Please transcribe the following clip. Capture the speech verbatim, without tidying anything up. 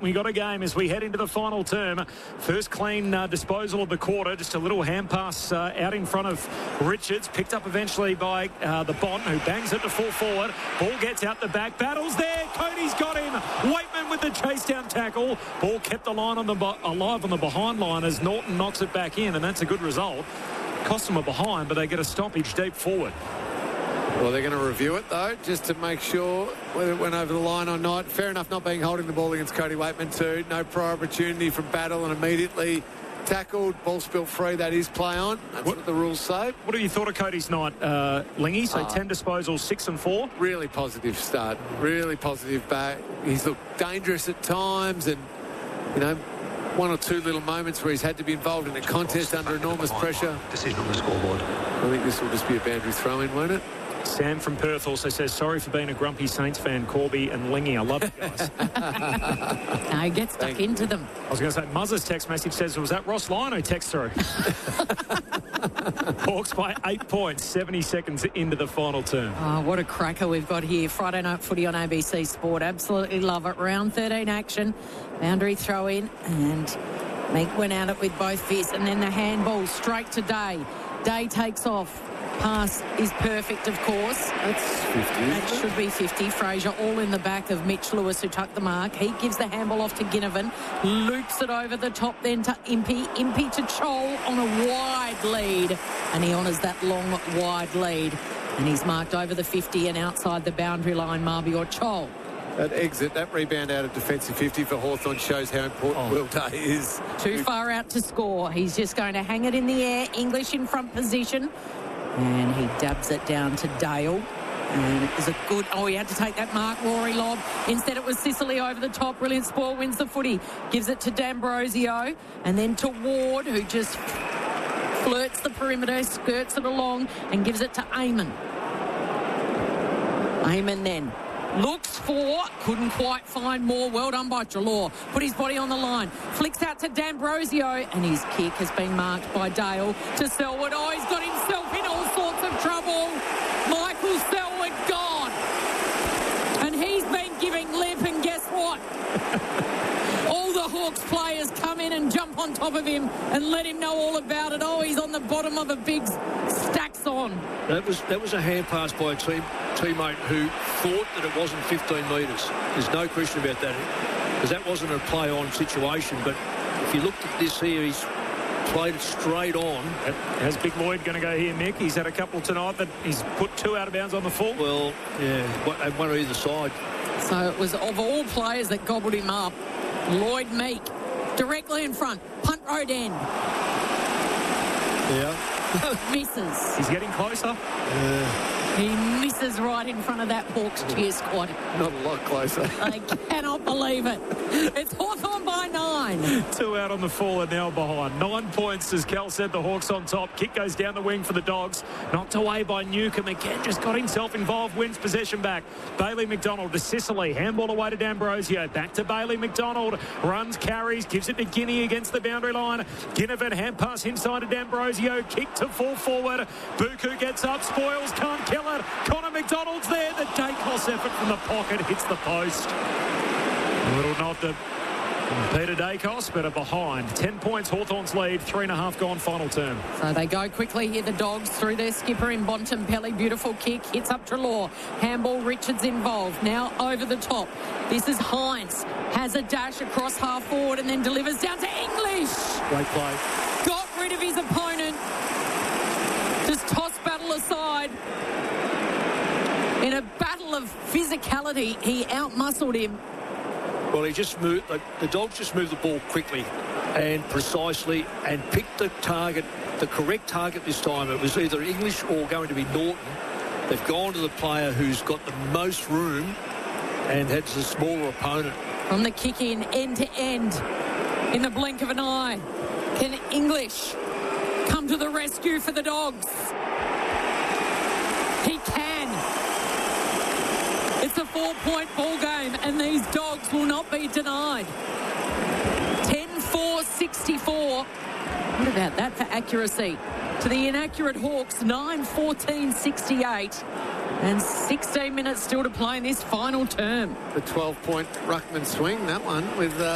We got a game as we head into the final term. First clean uh, disposal of the quarter. Just a little hand pass uh, out in front of Richards. Picked up eventually by uh, the Bond, who bangs it to full forward. Ball gets out the back. Battles there. Cody's got him. Waitman with the chase down tackle. Ball kept the line on the alive on the behind line as Norton knocks it back in, and that's a good result. Cost them a behind, but they get a stoppage deep forward. Well, they're going to review it, though, just to make sure whether it went over the line or not. Fair enough not being holding the ball against Cody Waitman too. No prior opportunity from Battle and immediately tackled. Ball spilt free. That is play on. That's what, what the rules say. What have you thought of Cody's night, uh, Lingy? So uh, ten disposals, six and four? Really positive start. Really positive back. He's looked dangerous at times and, you know, one or two little moments where he's had to be involved in a contest under enormous pressure. Decision on the scoreboard. I think this will just be a boundary throw-in, won't it? Sam from Perth also says, sorry for being a grumpy Saints fan, Corby and Lingy. I love you guys. No, get stuck Thank into them. I was going to say, Muzz's text message says, was that Ross Lyon who text through? Hawks by eight points, seventy seconds into the final term. Oh, what a cracker we've got here. Friday night footy on A B C Sport. Absolutely love it. Round thirteen action. Boundary throw in, and Meek went at it with both fists, and then the handball straight to Day. Day takes off. Pass is perfect, of course. That's fifty. That should be fifty. Fraser all in the back of Mitch Lewis, who tucked the mark. He gives the handball off to Ginnivan. Loops it over the top then to Impey. Impey to Chol on a wide lead. And he honours that long, wide lead. And he's marked over the fifty and outside the boundary line, Marby or Chol. That exit, that rebound out of defensive fifty for Hawthorn shows how important oh. Will Day is. Too far out to score. He's just going to hang it in the air. English in front position. And he dabs it down to Dale. And it was a good... Oh, he had to take that Mark Rory lob. Instead, it was Sicily over the top. Brilliant Spoil wins the footy. Gives it to D'Ambrosio. And then to Ward, who just flirts the perimeter, skirts it along, and gives it to Eamon. Eamon then looks for, couldn't quite find more. Well done by Treloar. Put his body on the line. Flicks out to D'Ambrosio, and his kick has been marked by Dale to Selwood. Oh, he's got himself in all sorts of trouble. Michael Selwood gone. And he's been giving lip, and guess what? All the Hawks players come in and jump on top of him and let him know all about it. Oh, he's on the bottom of a big stacks on. That was that was a hand pass by a team teammate who thought that it wasn't fifteen metres. There's no question about that, because that wasn't a play-on situation. But if you looked at this here, he's played it straight on. How's Big Lloyd going to go here, Mick? He's had a couple tonight that he's put two out of bounds on the full. Well, yeah, one on either side. So it was, of all players that gobbled him up, Lloyd Meek directly in front. Punt road end. Yeah. Misses. He's getting closer. Yeah. He misses right in front of that Hawks cheer squad. Not a lot closer. I cannot believe it. It's Hawthorn by nine. Two out on the full and now behind. Nine points, as Cal said, the Hawks on top. Kick goes down the wing for the Dogs. Knocked away by Newcomb. Again, just got himself involved. Wins possession back. Bailey McDonald to Sicily. Handball away to D'Ambrosio. Back to Bailey McDonald. Runs, carries, gives it to Guinea against the boundary line. Ginnivan hand pass inside to D'Ambrosio. Kick to full forward. Buku gets up. Spoils, can't kill it. Connor McDonald's there. The Dacos effort from the pocket hits the post. A little nod to Peter Dacos, but are behind. Ten points, Hawthorn's lead. Three and a half gone, final term. So they go quickly here, the Dogs, through their skipper in Bontempelli. Beautiful kick, hits up Treloar. Handball, Richards involved. Now over the top. This is Hines. Has a dash across half forward and then delivers down to English. Great play. Got rid of his opponent. Just tossed Battle aside. In a battle of physicality, he outmuscled him. Well, he just moved, the, the Dogs just moved the ball quickly and precisely and picked the target, the correct target this time. It was either English or going to be Norton. They've gone to the player who's got the most room and has a smaller opponent. From the kick in, end to end, in the blink of an eye, can English come to the rescue for the Dogs? He can. It's a four-point ball game, and these Dogs will not be denied. ten four sixty-four. What about that for accuracy? To the inaccurate Hawks, nine fourteen sixty-eight. And sixteen minutes still to play in this final term. The twelve-point ruckman swing, that one, with... Uh